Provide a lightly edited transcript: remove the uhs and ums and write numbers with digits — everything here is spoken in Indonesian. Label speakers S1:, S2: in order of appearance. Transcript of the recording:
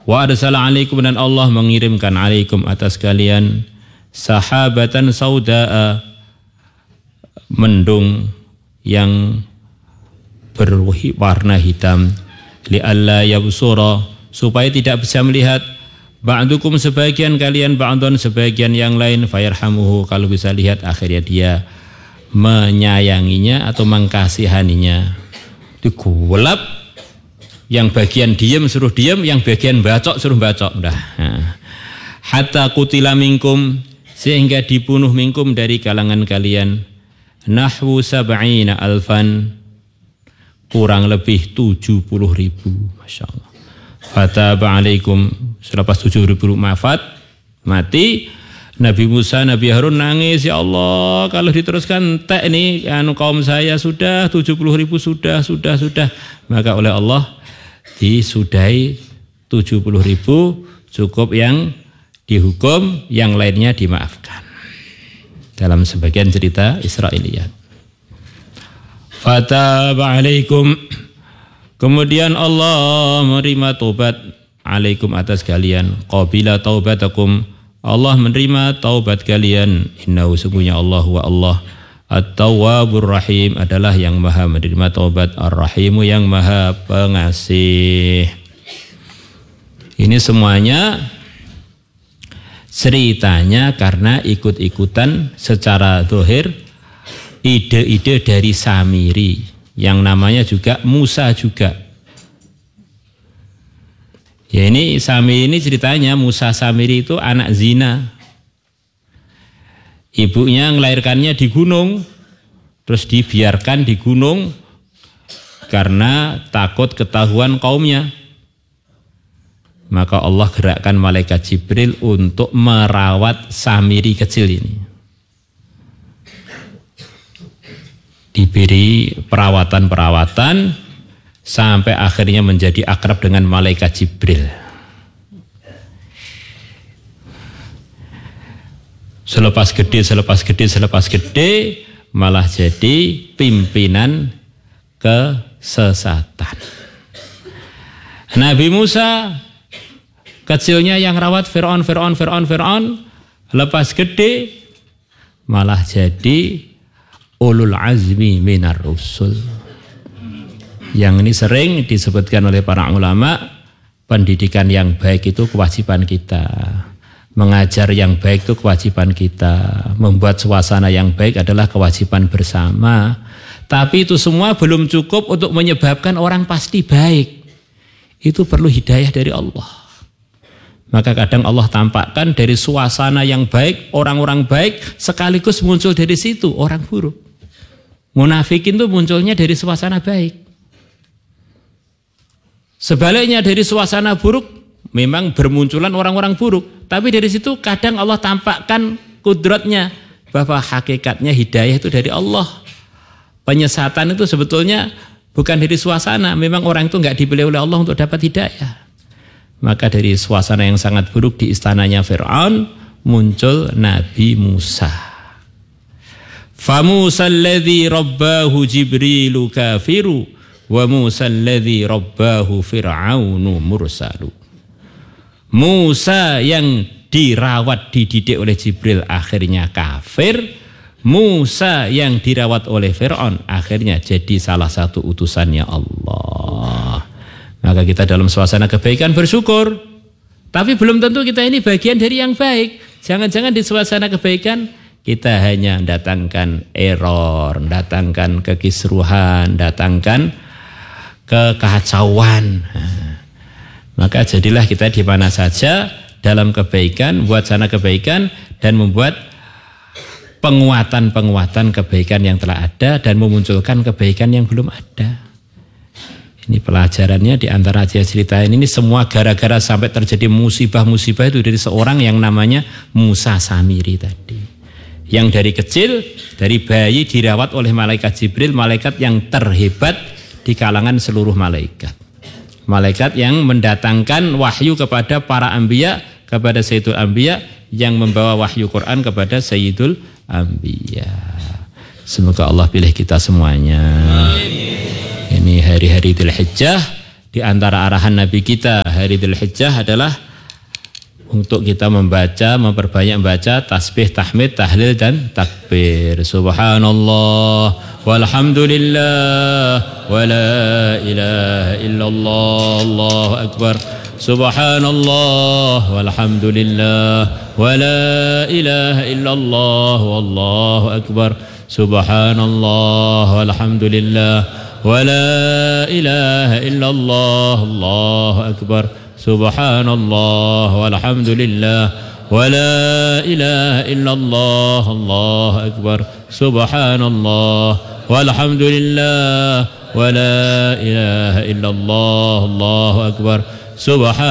S1: Wa arsala alaikum, dan Allah mengirimkan alaikum atas kalian sahabatan saudaa, mendung yang berwarna hitam, li'alla yabsura, supaya tidak bisa melihat ba'dukum sebagian kalian ba'dun sebagian yang lain, fayarhamuhu, kalau bisa lihat akhirnya dia menyayanginya atau mengkasihaninya. Digulap, yang bagian diam suruh diam, yang bagian bacok suruh bacok. Udah. Hatta qutila minkum, sehingga dibunuh minkum dari kalangan kalian nahwu sab'ina alfan, kurang lebih 70.000. Masya Allah. Fataba alaikum, selepas 70.000 mati, Nabi Musa, Nabi Harun nangis, ya Allah, kalau diteruskan entek ini kaum saya sudah 70.000 sudah. Maka oleh Allah disudahi 70.000, cukup yang dihukum, yang lainnya dimaafkan. Dalam sebagian cerita Israiliyat. Fataba alaikum, kemudian Allah menerima taubat alaikum atas kalian. Qabila taubatakum, Allah menerima taubat kalian. Innahu, sungguhnya Allah wa Allah At-Tawwabur Rahim, adalah yang maha menerima taubat, Ar-Rahimu, yang maha pengasih. Ini semuanya ceritanya karena ikut-ikutan secara zahir ide-ide dari Samiri, yang namanya juga Musa juga. Ya, ini Samiri ini ceritanya, Musa Samiri itu anak zina. Ibunya melahirkannya di gunung, terus dibiarkan di gunung karena takut ketahuan kaumnya. Maka Allah gerakkan malaikat Jibril untuk merawat Samiri kecil ini. Diberi perawatan-perawatan sampai akhirnya menjadi akrab dengan malaikat Jibril. Selepas gede, malah jadi pimpinan kesesatan. Nabi Musa kecilnya yang rawat Fir'aun, lepas gede malah jadi ulul azmi minar rusul. Yang ini sering disebutkan oleh para ulama, pendidikan yang baik itu kewajiban kita. Mengajar yang baik itu kewajiban kita. Membuat suasana yang baik adalah kewajiban bersama. Tapi itu semua belum cukup untuk menyebabkan orang pasti baik. Itu perlu hidayah dari Allah. Maka kadang Allah tampakkan dari suasana yang baik, orang-orang baik, sekaligus muncul dari situ orang buruk. Munafikin itu munculnya dari suasana baik. Sebaliknya dari suasana buruk, memang bermunculan orang-orang buruk. Tapi dari situ kadang Allah tampakkan kudratnya, bahwa hakikatnya hidayah itu dari Allah. Penyesatan itu sebetulnya bukan dari suasana. Memang orang itu enggak dipilih oleh Allah untuk dapat hidayah. Maka dari suasana yang sangat buruk di istananya Fir'aun, muncul Nabi Musa. Fa Musa alladhi rabbahu Jibrilu kafiru, wa Musa alladhi rabbahu Fir'aunu mursalu. Musa yang dirawat, dididik oleh Jibril akhirnya kafir. Musa yang dirawat oleh Fir'aun akhirnya jadi salah satu utusannya Allah. Maka kita dalam suasana kebaikan bersyukur. Tapi belum tentu kita ini bagian dari yang baik. Jangan-jangan di suasana kebaikan kita hanya datangkan error, datangkan kekisruhan, datangkan kekacauan. Maka jadilah kita di mana saja dalam kebaikan, buat sana kebaikan, dan membuat penguatan-penguatan kebaikan yang telah ada dan memunculkan kebaikan yang belum ada. Ini pelajarannya di antara cerita ini semua gara-gara sampai terjadi musibah-musibah itu dari seorang yang namanya Musa Samiri tadi. Yang dari kecil, dari bayi dirawat oleh malaikat Jibril, malaikat yang terhebat di kalangan seluruh malaikat. Malaikat yang mendatangkan wahyu kepada para anbiya, kepada Sayyidul Anbiya, yang membawa wahyu Quran kepada Sayyidul Anbiya. Semoga Allah pilih kita semuanya. Amin. Ini hari-hari Dzulhijjah, di antara arahan Nabi kita, hari Dzulhijjah adalah untuk kita memperbanyak membaca tasbih, tahmid, tahlil dan takbir. Subhanallah walhamdulillah wa la ilaha illallah, Allahu akbar. Subhanallah walhamdulillah wa la ilaha illallah, wallahu akbar. Subhanallah walhamdulillah wa la ilaha illallah, Allahu akbar. Subhanallah walhamdulillah wa la ilaha illallah, Allahu akbar. Subhanallah walhamdulillah wa la ilaha illallah, Allahu akbar. Subhanallah